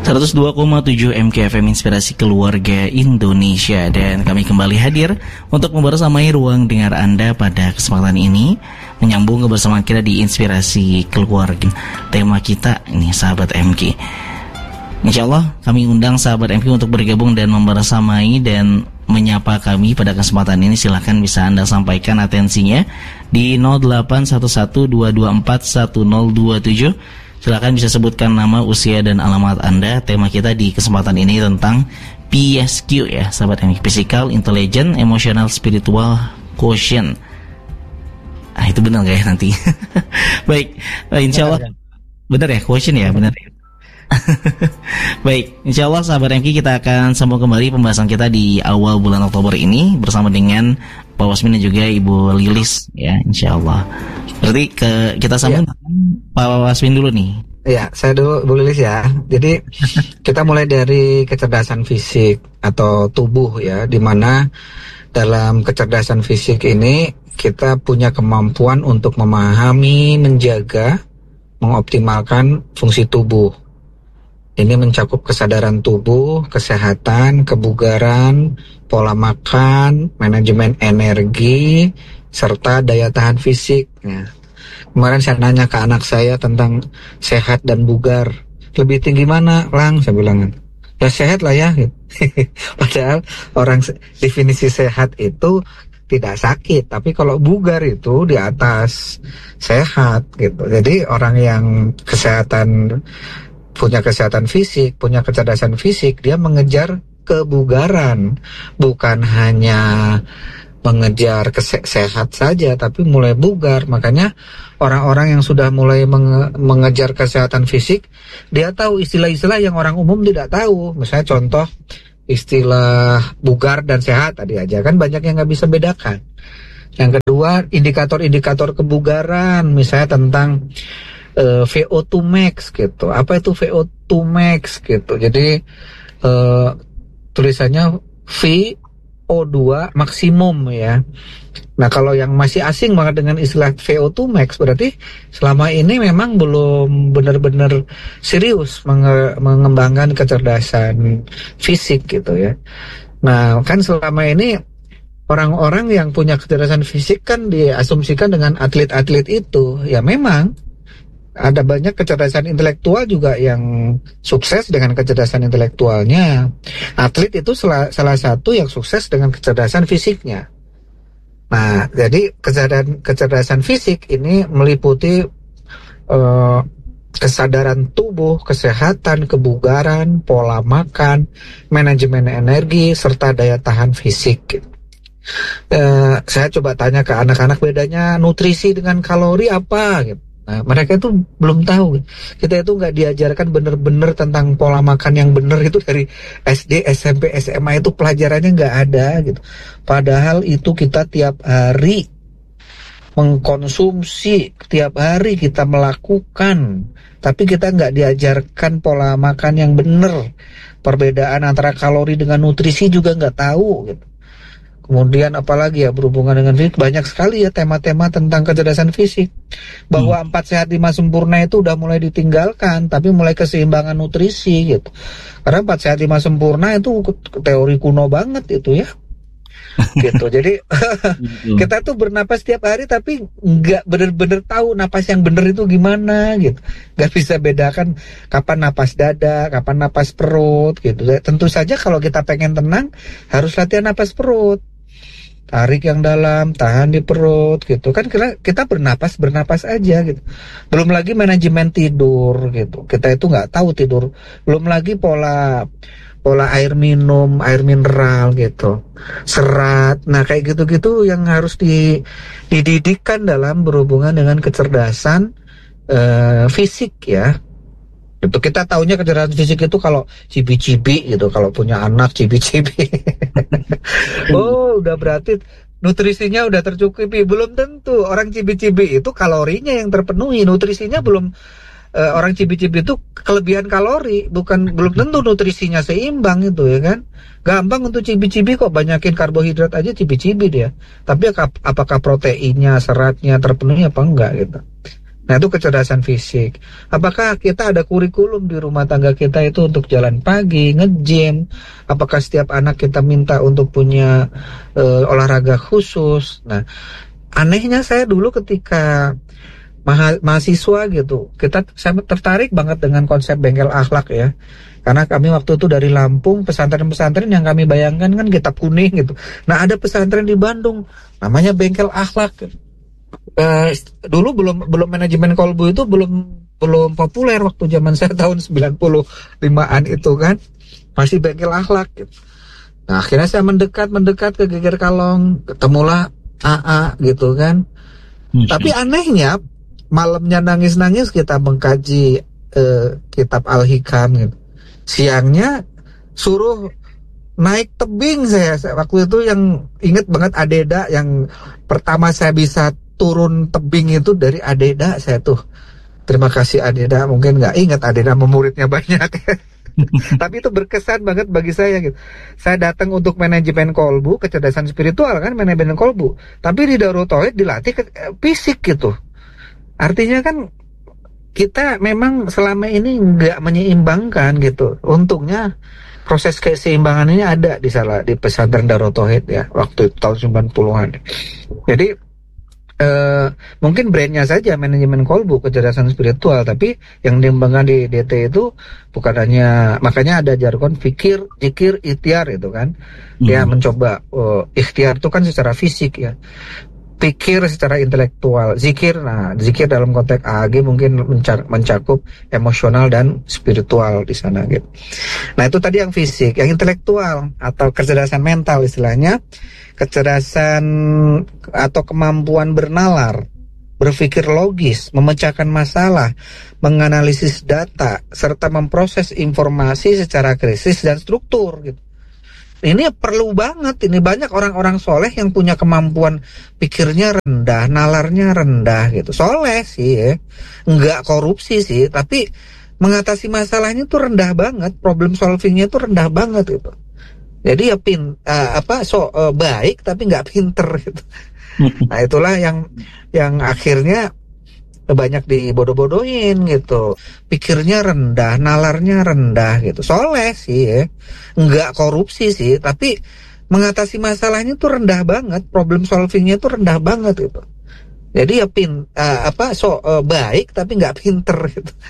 102,7 MKFM Inspirasi Keluarga Indonesia. Dan kami kembali hadir untuk membersamai ruang dengar Anda pada kesempatan ini, menyambung kebersamaan kita di Inspirasi Keluarga. Tema kita ini sahabat MK. Insya Allah kami undang sahabat MK untuk bergabung dan membersamai dan menyapa kami pada kesempatan ini. Silahkan bisa Anda sampaikan atensinya di 081122410027. Silakan bisa sebutkan nama, usia, dan alamat Anda. Tema kita di kesempatan ini tentang PSQ ya, sahabat MK. Physical, Intelligent, Emotional, Spiritual, Quotient. Itu benar gak ya nanti? Baik, insya Allah benar ya, quotient ya, benar ya. Baik, insya Allah sahabat MK, kita akan sambung kembali pembahasan kita di awal bulan Oktober ini bersama dengan Pak Wasmin dan juga Ibu Lilis ya, insya Allah. Berarti kita sambung Pak Wasmin dulu nih. Ya, saya dulu Bu Lilis ya. Jadi kita mulai dari kecerdasan fisik atau tubuh ya, di mana dalam kecerdasan fisik ini kita punya kemampuan untuk memahami, menjaga, mengoptimalkan fungsi tubuh. Ini mencakup kesadaran tubuh, kesehatan, kebugaran, pola makan, manajemen energi, serta daya tahan fisik. Ya. Kemarin saya nanya ke anak saya tentang sehat dan bugar. Lebih tinggi mana, Lang? Saya bilang, ya sehat lah ya. Padahal orang definisi sehat itu tidak sakit, tapi kalau bugar itu di atas sehat gitu. Jadi orang yang punya kesehatan fisik, punya kecerdasan fisik, dia mengejar kebugaran, bukan hanya mengejar sehat saja, tapi mulai bugar. Makanya orang-orang yang sudah mulai mengejar kesehatan fisik, dia tahu istilah-istilah yang orang umum tidak tahu. Misalnya contoh istilah bugar dan sehat tadi aja, kan banyak yang nggak bisa bedakan. Yang kedua, indikator-indikator kebugaran, misalnya tentang VO2 max gitu. Apa itu VO2 max gitu? Jadi tulisannya VO2 maksimum ya. Nah, kalau yang masih asing banget dengan istilah VO2 max, berarti selama ini memang belum benar-benar serius mengembangkan kecerdasan fisik gitu ya. Nah, kan selama ini orang-orang yang punya kecerdasan fisik kan diasumsikan dengan atlet-atlet itu. Ya memang ada banyak kecerdasan intelektual juga yang sukses dengan kecerdasan intelektualnya. Atlet itu salah satu yang sukses dengan kecerdasan fisiknya. Nah, jadi kecerdasan fisik ini meliputi kesadaran tubuh, kesehatan, kebugaran, pola makan, manajemen energi, serta daya tahan fisik. Saya coba tanya ke anak-anak, bedanya nutrisi dengan kalori apa gitu. Nah, mereka itu belum tahu. Kita itu nggak diajarkan benar-benar tentang pola makan yang benar itu dari SD, SMP, SMA itu pelajarannya nggak ada gitu. Padahal itu kita tiap hari mengkonsumsi, tiap hari kita melakukan, tapi kita nggak diajarkan pola makan yang benar. Perbedaan antara kalori dengan nutrisi juga nggak tahu gitu. Kemudian apalagi ya berhubungan dengan fisik, banyak sekali ya tema-tema tentang kecerdasan fisik. Bahwa 4 sehat 5 sempurna itu udah mulai ditinggalkan, tapi mulai keseimbangan nutrisi gitu. Karena 4 sehat 5 sempurna itu teori kuno banget itu ya. Gitu. Jadi kita tuh bernapas tiap hari tapi nggak bener-bener tahu napas yang bener itu gimana gitu. Nggak bisa bedakan kapan napas dada, kapan napas perut gitu. Tentu saja kalau kita pengen tenang harus latihan napas perut. Tarik yang dalam, tahan di perut gitu. Kan kita bernapas aja gitu. Belum lagi manajemen tidur gitu. Kita itu nggak tahu tidur. Belum lagi pola air minum, air mineral gitu, serat. Nah kayak gitu-gitu yang harus dididikkan dalam berhubungan dengan kecerdasan fisik ya. Itu kita taunya kecerdasan fisik itu kalau cibi-cibi gitu, kalau punya anak cibi-cibi. Oh udah berarti nutrisinya udah tercukupi. Belum tentu. Orang cibi-cibi itu kalorinya yang terpenuhi, nutrisinya belum. Orang cibi-cibi itu kelebihan kalori, belum tentu nutrisinya seimbang itu ya kan. Gampang untuk cibi-cibi kok, banyakin karbohidrat aja cibi-cibi dia. Tapi apakah proteinnya, seratnya terpenuhi apa enggak gitu. Nah, itu kecerdasan fisik. Apakah kita ada kurikulum di rumah tangga kita itu untuk jalan pagi, nge-gym? Apakah setiap anak kita minta untuk punya olahraga khusus? Nah, anehnya saya dulu ketika mahasiswa gitu, saya tertarik banget dengan konsep bengkel akhlak ya. Karena kami waktu itu dari Lampung, pesantren-pesantren yang kami bayangkan kan kitab kuning gitu. Nah, ada pesantren di Bandung, namanya bengkel akhlak. Dulu belum manajemen kolbu itu belum populer waktu zaman saya tahun 95-an itu kan, masih bengkel akhlak gitu. Nah, akhirnya saya mendekat ke Geger Kalong, ketemulah AA gitu kan. Tapi anehnya malamnya nangis-nangis kita mengkaji kitab Al-Hikam gitu. Siangnya suruh naik tebing. Saya waktu itu yang inget banget Adeda, yang pertama saya bisa turun tebing itu dari Adeda. Saya tuh terima kasih Adeda, mungkin nggak ingat Adeda muridnya banyak. Tapi itu berkesan banget bagi saya gitu. Saya datang untuk manajemen kolbu, kecerdasan spiritual kan, manajemen kolbu. Tapi di Darul Tauhid dilatih fisik gitu. Artinya kan kita memang selama ini nggak menyeimbangkan gitu. Untungnya proses keseimbangan ini ada di pesantren Darul Tauhid ya, waktu tahun 90-an. Jadi mungkin brandnya saja manajemen kolbu, kecerdasan spiritual, tapi yang dikembangkan di DT itu bukan hanya, makanya ada jargon fikir, zikir, ikhtiar itu kan. Dia mencoba ikhtiar itu kan secara fisik ya, pikir secara intelektual, zikir dalam konteks AAG mungkin mencakup emosional dan spiritual di sana gitu. Nah, itu tadi yang fisik. Yang intelektual atau kecerdasan mental istilahnya, kecerdasan atau kemampuan bernalar, berpikir logis, memecahkan masalah, menganalisis data, serta memproses informasi secara krisis dan struktur gitu. Ini perlu banget, ini banyak orang-orang soleh yang punya kemampuan pikirnya rendah, nalarnya rendah gitu. Soleh sih ya, nggak korupsi sih, tapi mengatasi masalahnya tuh rendah banget, problem solvingnya tuh rendah banget gitu. Jadi ya baik tapi nggak pinter gitu. Nah, itulah yang akhirnya banyak dibodoh-bodohin gitu. Pikirnya rendah, nalarnya rendah gitu. Soleh sih ya, nggak korupsi sih, tapi mengatasi masalahnya tuh rendah banget, problem solvingnya tuh rendah banget gitu. Jadi ya baik tapi nggak pinter gitu.